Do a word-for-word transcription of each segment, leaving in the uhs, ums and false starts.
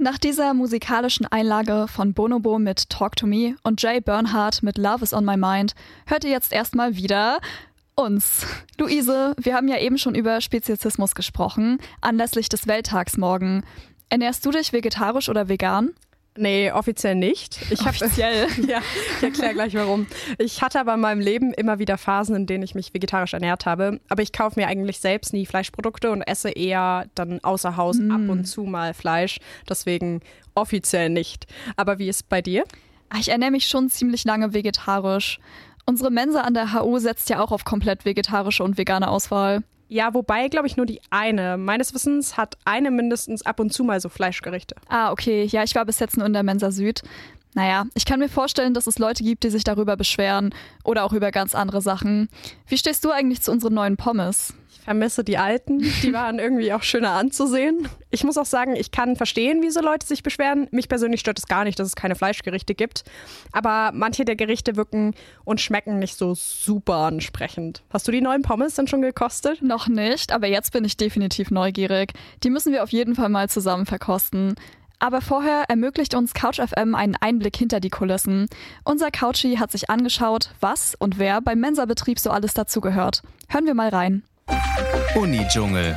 Nach dieser musikalischen Einlage von Bonobo mit Talk to Me und Jay Bernhardt mit Love is on my mind hört ihr jetzt erstmal wieder uns. Luise, wir haben ja eben schon über Speziesismus gesprochen, anlässlich des Welttags morgen. Ernährst du dich vegetarisch oder vegan? Nee, offiziell nicht. Ich offiziell? Hab, ja, ich erkläre gleich warum. Ich hatte aber in meinem Leben immer wieder Phasen, in denen ich mich vegetarisch ernährt habe. Aber ich kaufe mir eigentlich selbst nie Fleischprodukte und esse eher dann außer Haus mm. ab und zu mal Fleisch. Deswegen offiziell nicht. Aber wie ist es bei dir? Ich ernähre mich schon ziemlich lange vegetarisch. Unsere Mensa an der H U setzt ja auch auf komplett vegetarische und vegane Auswahl. Ja, wobei, glaube ich, nur die eine. Meines Wissens hat eine mindestens ab und zu mal so Fleischgerichte. Ah, okay. Ja, ich war bis jetzt nur in der Mensa Süd. Naja, ich kann mir vorstellen, dass es Leute gibt, die sich darüber beschweren oder auch über ganz andere Sachen. Wie stehst du eigentlich zu unseren neuen Pommes? Ich vermisse die alten. Die waren irgendwie auch schöner anzusehen. Ich muss auch sagen, ich kann verstehen, wieso Leute sich beschweren. Mich persönlich stört es gar nicht, dass es keine Fleischgerichte gibt. Aber manche der Gerichte wirken und schmecken nicht so super ansprechend. Hast du die neuen Pommes denn schon gekostet? Noch nicht, aber jetzt bin ich definitiv neugierig. Die müssen wir auf jeden Fall mal zusammen verkosten. Aber vorher ermöglicht uns Couch F M einen Einblick hinter die Kulissen. Unser Couchi hat sich angeschaut, was und wer beim Mensa-Betrieb so alles dazugehört. Hören wir mal rein. Uni-Dschungel.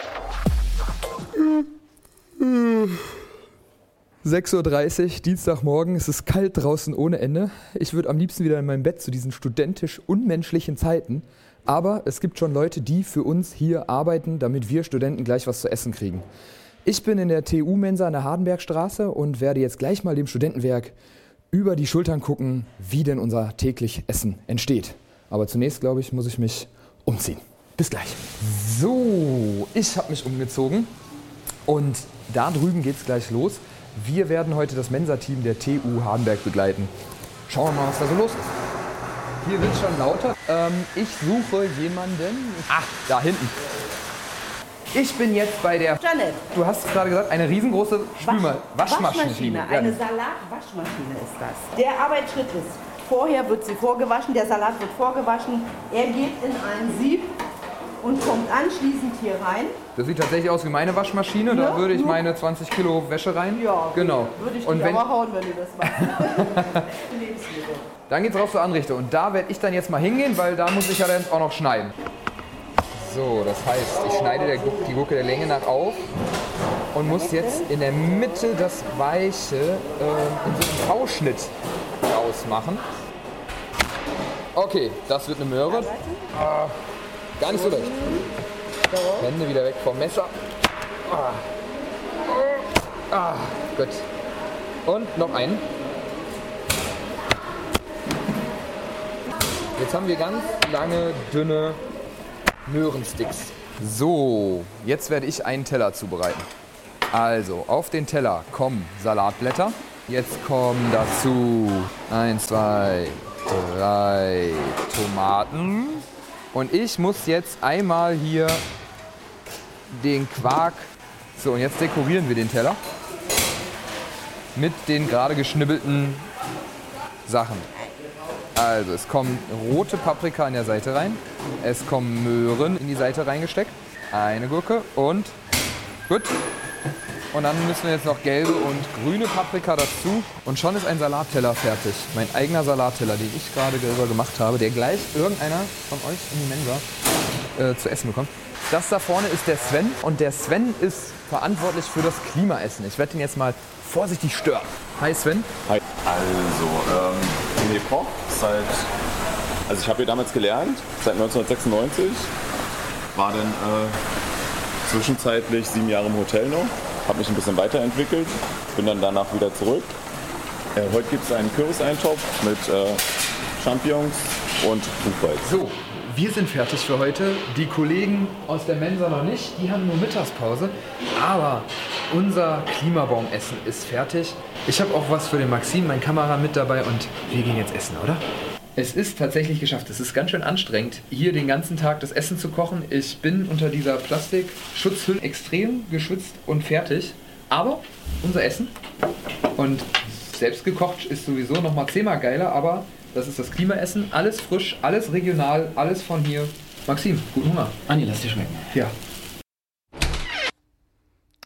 sechs Uhr dreißig, Dienstagmorgen, es ist kalt draußen ohne Ende. Ich würde am liebsten wieder in meinem Bett zu diesen studentisch unmenschlichen Zeiten. Aber es gibt schon Leute, die für uns hier arbeiten, damit wir Studenten gleich was zu essen kriegen. Ich bin in der T U-Mensa an der Hardenbergstraße und werde jetzt gleich mal dem Studentenwerk über die Schultern gucken, wie denn unser täglich Essen entsteht. Aber zunächst, glaube ich, muss ich mich umziehen. Bis gleich. So, ich habe mich umgezogen und da drüben geht's gleich los. Wir werden heute das Mensa-Team der T U Hardenberg begleiten. Schauen wir mal, was da so los ist. Hier wird es schon lauter. Ähm, ich suche jemanden. Ah, da hinten. Ich bin jetzt bei der... Janet. Du hast gerade gesagt, eine riesengroße Spülma- Wasch, Waschmaschine. Waschmaschine. Eine Salatwaschmaschine ist das. Der Arbeitsschritt ist, vorher wird sie vorgewaschen, der Salat wird vorgewaschen. Er geht in ein Sieb und kommt anschließend hier rein. Das sieht tatsächlich aus wie meine Waschmaschine. Da Ja, würde ich nur- meine zwanzig Kilo Wäsche rein. Ja, genau. Würde ich Und dich wenn, aber hauen, wenn du das machst. Lebensmittel. dann geht's rauf zur Anrichte. Und da werde ich dann jetzt mal hingehen, weil da muss ich ja dann auch noch schneiden. So, das heißt, ich schneide der, Gu- die Gurke der Länge nach auf und muss jetzt in der Mitte das Weiche äh, in so einem V-Schnitt rausmachen. Okay, das wird eine Möhre. Ah, gar nicht so leicht. Hände wieder weg vom Messer. Ah, ah, gut. Und noch einen. Jetzt haben wir ganz lange, dünne Möhrensticks. So, jetzt werde ich einen Teller zubereiten. Also, auf den Teller kommen Salatblätter. Jetzt kommen dazu eins, zwei, drei Tomaten. Und ich muss jetzt einmal hier den Quark... So, und jetzt dekorieren wir den Teller mit den gerade geschnibbelten Sachen. Also, es kommen rote Paprika an der Seite rein. Es kommen Möhren in die Seite reingesteckt. Eine Gurke und gut. Und dann müssen wir jetzt noch gelbe und grüne Paprika dazu. Und schon ist ein Salatteller fertig. Mein eigener Salatteller, den ich gerade selber gemacht habe, der gleich irgendeiner von euch in die Mensa äh, zu essen bekommt. Das da vorne ist der Sven. Und der Sven ist verantwortlich für das Klimaessen. Ich werde ihn jetzt mal vorsichtig stören. Hi Sven. Hi. Also, ähm, nee, Koch seit, also ich habe hier damals gelernt, seit neunzehnhundertsechsundneunzig, war dann äh, zwischenzeitlich sieben Jahre im Hotel noch, habe mich ein bisschen weiterentwickelt, bin dann danach wieder zurück. Äh, heute gibt es einen Kürbis-Eintopf mit äh, Champignons und Buchweiz. So, wir sind fertig für heute. Die Kollegen aus der Mensa noch nicht, die haben nur Mittagspause. Aber unser Klimabaumessen ist fertig. Ich habe auch was für den Maxim, mein Kameramann, mit dabei und wir gehen jetzt essen, oder? Es ist tatsächlich geschafft. Es ist ganz schön anstrengend, hier den ganzen Tag das Essen zu kochen. Ich bin unter dieser Plastikschutzhülle extrem geschwitzt und fertig. Aber unser Essen und selbst gekocht ist sowieso noch mal zehnmal geiler, aber das ist das Klimaessen. Alles frisch, alles regional, alles von hier. Maxim, guten Hunger. Anni, lass dir schmecken. Ja.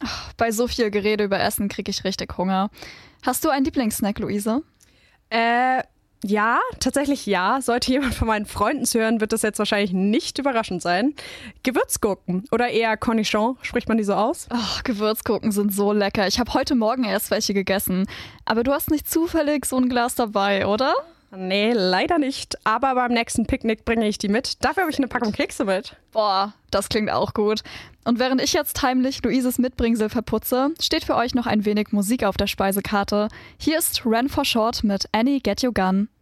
Bei so viel Gerede über Essen kriege ich richtig Hunger. Hast du einen Lieblingssnack, Luise? Äh, ja, tatsächlich ja. Sollte jemand von meinen Freunden hören, wird das jetzt wahrscheinlich nicht überraschend sein. Gewürzgurken oder eher Cornichon, spricht man die so aus? Oh, Gewürzgurken sind so lecker. Ich habe heute Morgen erst welche gegessen. Aber du hast nicht zufällig so ein Glas dabei, oder? Nee, leider nicht. Aber beim nächsten Picknick bringe ich die mit. Dafür habe ich eine Packung Kekse mit. Boah, das klingt auch gut. Und während ich jetzt heimlich Luises Mitbringsel verputze, steht für euch noch ein wenig Musik auf der Speisekarte. Hier ist Ran for Short mit Annie Get Your Gun.